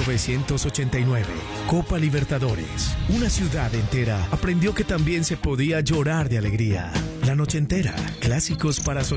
1989, Copa Libertadores. Una ciudad entera aprendió que también se podía llorar de alegría. La noche entera, clásicos para soñar.